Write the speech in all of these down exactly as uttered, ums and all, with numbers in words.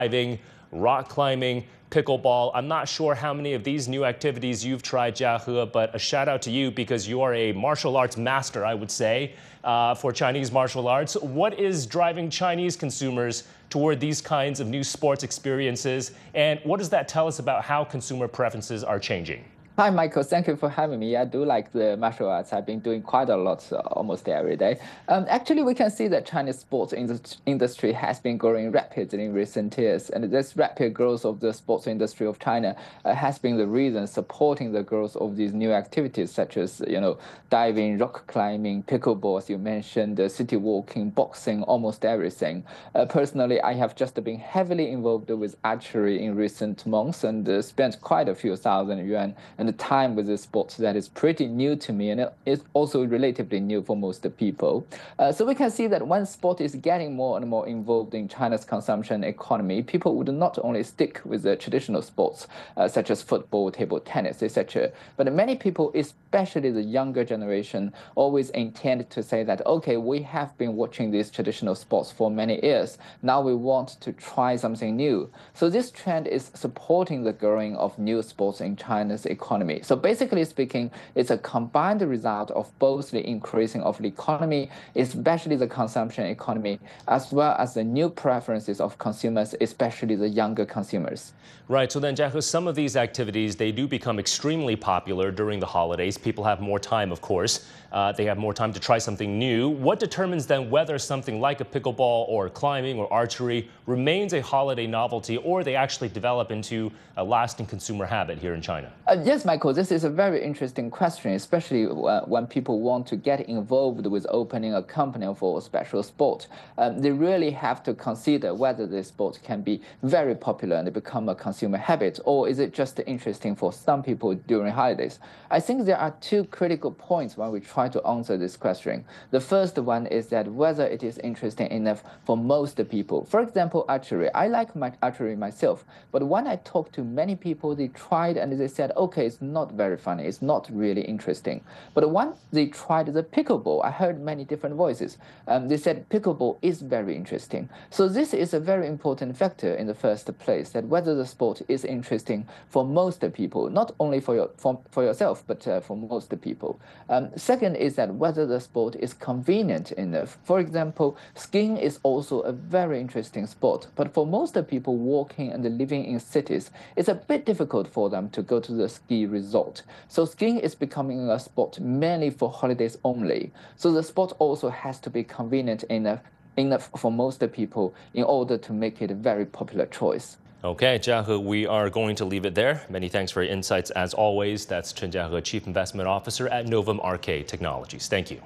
diving, rock climbing, pickleball. I'm not sure how many of these new activities you've tried, Jiahe, but a shout out to you because you are a martial arts master, I would say, uh, for Chinese martial arts. What is driving Chinese consumers toward these kinds of new sports experiences? And what does that tell us about how consumer preferences are changing? Hi, Michael. Thank you for having me. I do like the martial arts. I've been doing quite a lot uh, almost every day. Um, actually, we can see that Chinese sports indus- industry has been growing rapidly in recent years. And this rapid growth of the sports industry of China uh, has been the reason supporting the growth of these new activities such as, you know, diving, rock climbing, pickleball, as you mentioned, uh, city walking, boxing, almost everything. Uh, personally, I have just been heavily involved with archery in recent months and uh, spent quite a few thousand yuan and the time with this sport that is pretty new to me, and it's also relatively new for most people. Uh, so we can see that when sport is getting more and more involved in China's consumption economy, people would not only stick with the traditional sports, uh, such as football, table tennis, et cetera, but many people, especially the younger generation, always intend to say that, okay, we have been watching these traditional sports for many years. Now we want to try something new. So this trend is supporting the growing of new sports in China's economy. So basically speaking, it's a combined result of both the increasing of the economy, especially the consumption economy, as well as the new preferences of consumers, especially the younger consumers. Right. So then, Jiahe, some of these activities, they do become extremely popular during the holidays. People have more time, of course. Uh, they have more time to try something new. What determines then whether something like a pickleball or climbing or archery remains a holiday novelty or they actually develop into a lasting consumer habit here in China? Uh, yes, Michael, this is a very interesting question, especially uh, when people want to get involved with opening a company for a special sport. Um, they really have to consider whether this sport can be very popular and become a consumer habit, or is it just interesting for some people during holidays? I think there are two critical points when we try to answer this question. The first one is that whether it is interesting enough for most people. For example, archery. I like my archery myself, but when I talk to many people, they tried and they said, okay, it's not very funny, it's not really interesting. But once they tried the pickleball, I heard many different voices. Um, they said pickleball is very interesting. So this is a very important factor in the first place, that whether the sport is interesting for most people, not only for, your, for, for yourself, but uh, for most people. Um, second is that whether the sport is convenient enough. For example, skiing is also a very interesting sport, but for most people working and living in cities, it's a bit difficult for them to go to the ski resort. So skiing is becoming a sport mainly for holidays only. So the sport also has to be convenient enough, enough for most people in order to make it a very popular choice. Okay, Jiahe, we are going to leave it there. Many thanks for your insights as always. That's Chen Jiahe, Chief Investment Officer at Novum R K Technologies. Thank you.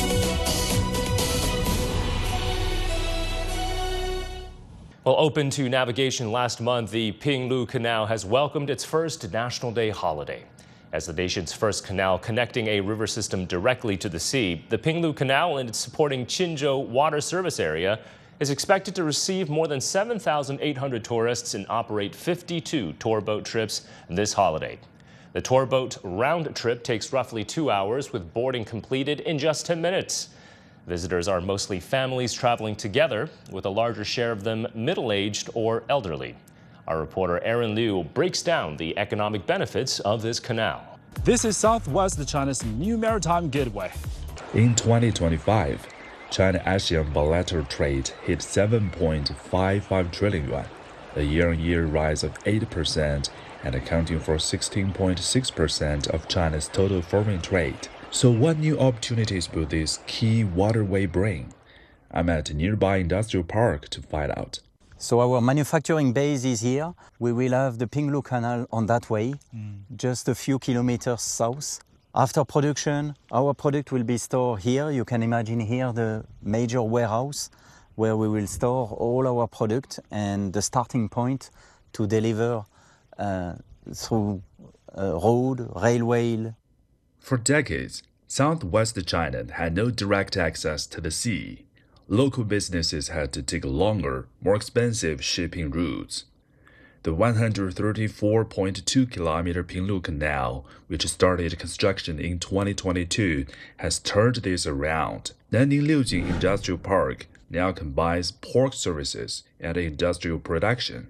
Well, open to navigation last month, the Pinglu Canal has welcomed its first National Day holiday. As the nation's first canal connecting a river system directly to the sea, the Pinglu Canal and its supporting Qinzhou water service area is expected to receive more than seven thousand eight hundred tourists and operate fifty-two tour boat trips this holiday. The tour boat round trip takes roughly two hours with boarding completed in just ten minutes. Visitors are mostly families traveling together, with a larger share of them middle-aged or elderly. Our reporter Aaron Liu breaks down the economic benefits of this canal. This is Southwest China's new maritime gateway. In twenty twenty-five, China-ASEAN bilateral trade hit seven point five five trillion yuan, a year-on-year rise of eight percent and accounting for sixteen point six percent of China's total foreign trade. So what new opportunities will this key waterway bring? I'm at a nearby industrial park to find out. So our manufacturing base is here. We will have the Pinglu Canal on that way, mm. just a few kilometers south. After production, our product will be stored here. You can imagine here the major warehouse where we will store all our product and the starting point to deliver uh, through uh, road, railway. For decades, Southwest China had no direct access to the sea. Local businesses had to take longer, more expensive shipping routes. The one hundred thirty-four point two kilometer Pinglu Canal, which started construction in twenty twenty-two, has turned this around. Nanning Liujing Industrial Park now combines port services and industrial production.